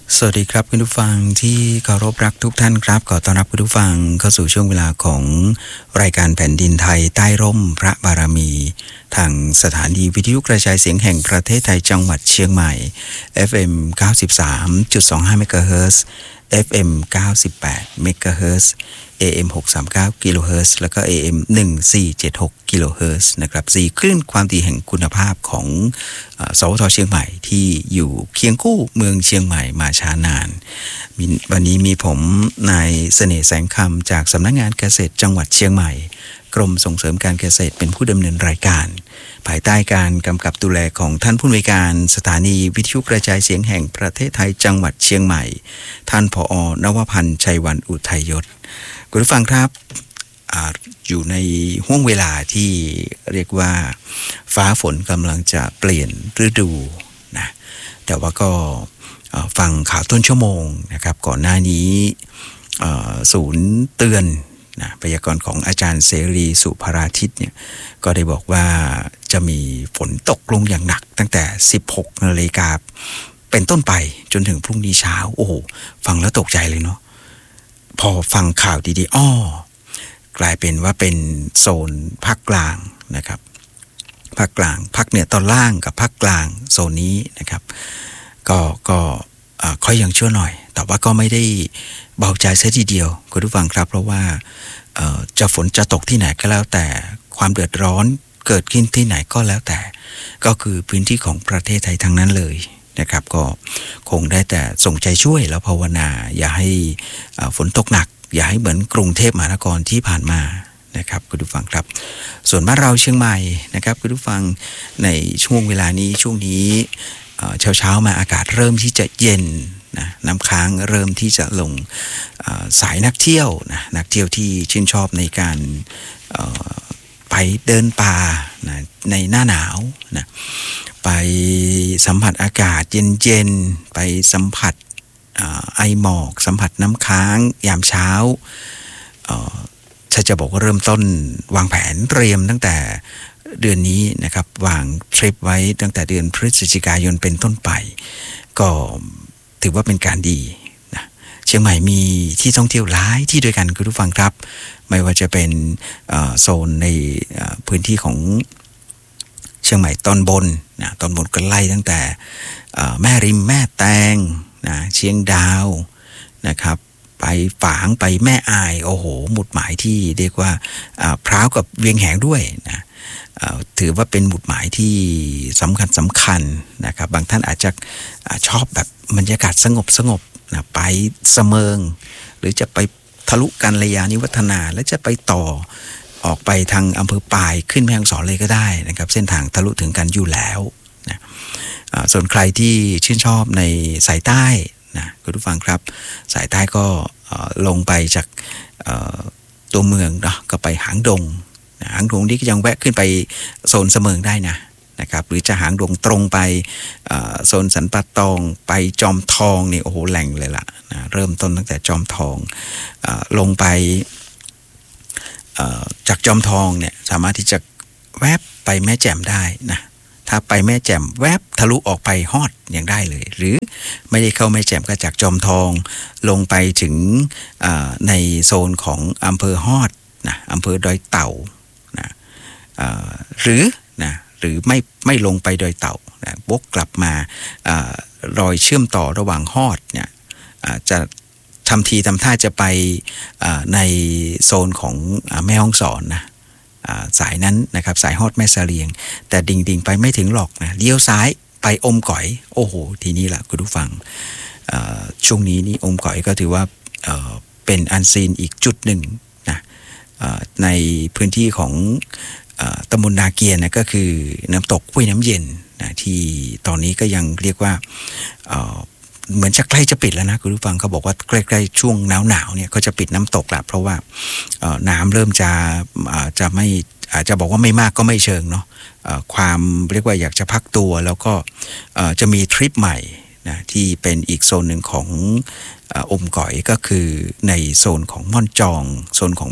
สวัสดีครับคุณผู้ฟังที่เคารพรักทุกท่านครับขอต้อนรับคุณผู้ฟังเข้าสู่ช่วงเวลาของรายการแผ่นดินไทยใต้ร่มพระบารมีทางสถานีวิทยุกระจายเสียงแห่งประเทศไทยจังหวัดเชียงใหม่ FM 93.25 เมกะเฮิรตซ์ FM 98 เมกะเฮิรตซ์ AM 639 กิโลเฮิรตซ์แล้วก็ AM 1476 กิโลเฮิรตซ์นะครับ4คลื่นความถี่แห่งคุณภาพของสวท.เชียงใหม่ที่อยู่เคียงคู่เมืองเชียงใหม่มาช้านานวันนี้มีผมนายเสน่ห์แสงคำจากสำนักงานเกษตรจังหวัดเชียงใหม่กรมส่งเสริมการเกษตรเป็นผู้ดำเนินรายการภายใต้การกำกับดูแลของท่านผู้อำนวยการสถานีวิทยุกระจายเสียงแห่งประเทศไทยจังหวัดเชียงใหม่ท่านผอ.นวพันธ์ชัยวันอุทัยยศคุณผู้ฟังครับอยู่ในห้วงเวลาที่เรียกว่าฟ้าฝนกำลังจะเปลี่ยนฤดูนะแต่ว่าก็ฟังข่าวต้นชั่วโมงนะครับก่อนหน้านี้ศูนย์เตือนนะพยากรณ์ของอาจารย์เสรีสุภราทิตเนี่ยก็ได้บอกว่าจะมีฝนตกลงอย่างหนักตั้งแต่ 16 นาฬิกาเป็นต้นไปจนถึงพรุ่งนี้เช้าโอ้โหฟังแล้วตกใจเลยเนาะพอฟังข่าวดีๆกลายเป็นว่าเป็นโซนภาคกลางนะครับภาคกลางภาคเหนือตอนล่างกับภาคกลางโซนนี้นะครับก็ค่อยยังชั่วหน่อยแต่ว่าก็ไม่ได้เบาใจเสียทีเดียวคุณผู้ฟังครับเพราะว่าจะฝนจะตกที่ไหนก็แล้วแต่ความเดือดร้อนเกิดขึ้นที่ไหนก็แล้วแต่ก็คือพื้นที่ของประเทศไทยทั้งนั้นเลยนะครับก็คงได้แต่ส่งใจช่วยแล้วภาวนาอย่าให้ฝนตกหนักอย่าให้เหมือนกรุงเทพมหานครที่ผ่านมานะครับคุณผู้ฟังครับส่วนบ้านเราเชียงใหม่นะครับคุณผู้ฟังในช่วงเวลานี้ช่วงนี้เช้ามาอากาศเริ่มที่จะเย็นนะน้ำค้างเริ่มที่จะลงสายนักเที่ยวนะนักเที่ยวที่ชื่นชอบในการไปเดินป่านะในหน้าหนาวนะไปสัมผัสอากาศเย็นๆไปสัมผัสไอหมอกสัมผัสน้ำค้างยามเช้าถ้าจะบอกว่าเริ่มต้นวางแผนเตรียมตั้งแต่เดือนนี้นะครับวางทริปไว้ตั้งแต่เดือนพฤศจิกายนเป็นต้นไปก็ถือว่าเป็นการดีนะเชียงใหม่มีที่ท่องเที่ยวหลายที่ด้วยกันคุณผู้ฟังครับไม่ว่าจะเป็นโซนในพื้นที่ของเชียงใหม่ตอนบนนะตอนบนก็ไล่ตั้งแต่แม่ริมแม่แตงนะเชียงดาวนะครับไปฝางไปแม่อายโอ้โหหมุดหมายที่เรียกว่าพร้าวกับเวียงแหงด้วยนะถือว่าเป็นหมุดหมายที่สำคัญนะครับบางท่านอาจจะชอบแบบบรรยากาศสงบนะไปเสมิงหรือจะไปทะลุกัลยาณิวัฒนาแล้วจะไปต่อออกไปทางอำเภอปายขึ้นแม่ฮ่องสอนเลยก็ได้นะครับเส้นทางทะลุถึงกันอยู่แล้วนะส่วนใครที่ชื่นชอบในสายใต้นะคุณผู้ฟังครับสายใต้ก็ลงไปจากตัวเมืองเนาะก็ไปหางดงนี่ก็ยังแวะขึ้นไปโซนเสมิงได้นะครับหรือจะหางดงตรงไปโซนสันป่าตองไปจอมทองนี่โอ้โหแหล่งเลยล่ะนะเริ่มต้นตั้งแต่จอมทองลงไปจากจอมทองเนี่ยสามารถที่จะแวบไปแม่แจ่มได้นะถ้าไปแม่แจ่มแวบทะลุออกไปฮอดยังได้เลยหรือไม่ได้เข้าแม่แจ่มก็จากจอมทองลงไปถึงในโซนของอำเภอฮอดนะอำเภอดอยเต่านะหรือไม่ลงไปดอยเต่านะวกกลับมารอยเชื่อมต่อระหว่างฮอดเนี่ยจะทำทีทำท่าจะไปในโซนของแม่ฮ่องสอนนะสายนั้นนะครับสายฮอดแม่เสลียงแต่ดิ่งไปไม่ถึงหรอกนะเลี้ยวซ้ายไปอมก๋อยโอ้โหทีนี้แหละคุณผู้ฟังช่วงนี้นี่อมก๋อยก็ถือว่าเป็นอันซีนอีกจุดหนึ่งนะในพื้นที่ของตำบลนาเกียรนะก็คือน้ำตกห้วยน้ำเย็นนะที่ตอนนี้ก็ยังเรียกว่าเหมือนจะใกล้จะปิดแล้วนะคุณผู้ฟังเขาบอกว่าใกล้ๆช่วงหนาวเนี่ยเขาจะปิดน้ำตกละเพราะว่าน้ำเริ่มจะไม่อาจจะบอกว่าไม่มากก็ไม่เชิงเนาะความเรียกว่าอยากจะพักตัวแล้วก็จะมีทริปใหม่นะที่เป็นอีกโซนหนึ่งของอมก๋อยก็คือในโซนของม่อนจองโซนของ